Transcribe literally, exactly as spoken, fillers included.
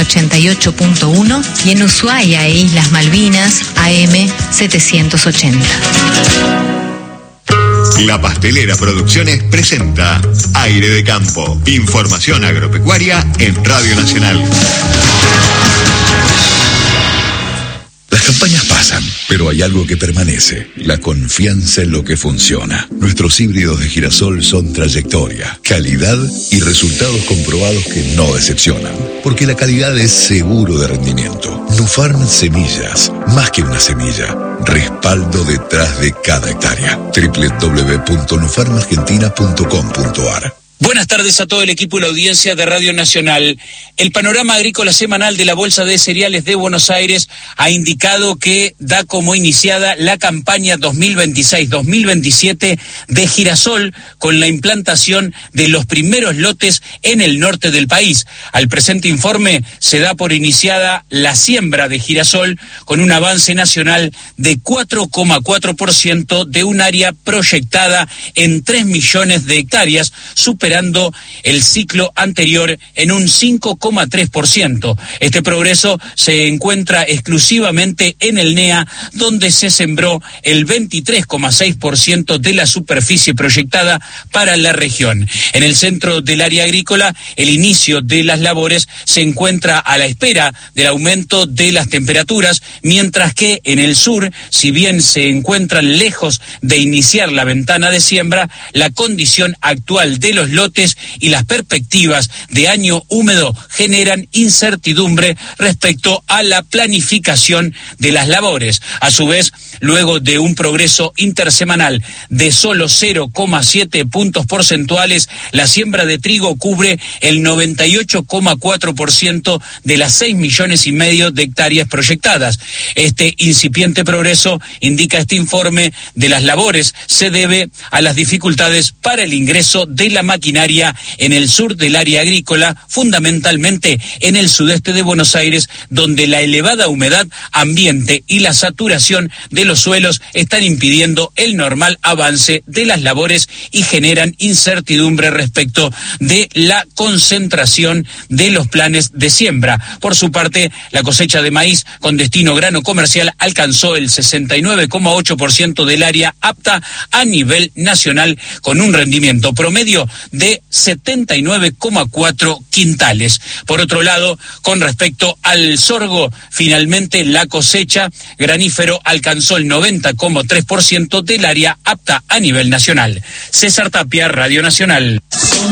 ochenta y ocho punto uno y en Ushuaia e Islas Malvinas A M setecientos ochenta. La Pastelera Producciones presenta Aire de Campo. Información agropecuaria en Radio Nacional. Las campañas pasan, pero hay algo que permanece: la confianza en lo que funciona. Nuestros híbridos de girasol son trayectoria, calidad y resultados comprobados que no decepcionan, porque la calidad es seguro de rendimiento. Nufarm Semillas, más que una semilla, respaldo detrás de cada hectárea. doble u doble u doble u punto nufarm argentina punto com punto a r. Buenas tardes a todo el equipo y la audiencia de Radio Nacional. El panorama agrícola semanal de la Bolsa de Cereales de Buenos Aires ha indicado que da como iniciada la campaña dos mil veintiséis dos mil veintisiete de girasol, con la implantación de los primeros lotes en el norte del país. Al presente informe se da por iniciada la siembra de girasol con un avance nacional de cuatro coma cuatro por ciento de un área proyectada en tres millones de hectáreas, superando el ciclo anterior en un cinco coma tres por ciento. Este progreso se encuentra exclusivamente en el N E A, donde se sembró el veintitrés coma seis por ciento de la superficie proyectada para la región. En el centro del área agrícola, el inicio de las labores se encuentra a la espera del aumento de las temperaturas, mientras que en el sur, si bien se encuentran lejos de iniciar la ventana de siembra, la condición actual de los lotes y las perspectivas de año húmedo generan incertidumbre respecto a la planificación de las labores. A su vez, luego de un progreso intersemanal de solo cero coma siete puntos porcentuales, la siembra de trigo cubre el noventa y ocho coma cuatro por ciento de las seis millones y medio de hectáreas proyectadas. Este incipiente progreso, indica este informe de las labores, se debe a las dificultades para el ingreso de la maquinaria en el sur del área agrícola, fundamentalmente en el sudeste de Buenos Aires, donde la elevada humedad ambiente y la saturación de los suelos están impidiendo el normal avance de las labores y generan incertidumbre respecto de la concentración de los planes de siembra. Por su parte, la cosecha de maíz con destino grano comercial alcanzó el sesenta y nueve coma ocho por ciento del área apta a nivel nacional, con un rendimiento promedio de setenta y nueve coma cuatro quintales. Por otro lado, con respecto al sorgo, finalmente la cosecha granífero alcanzó el noventa coma tres por ciento del área apta a nivel nacional. César Tapia, Radio Nacional.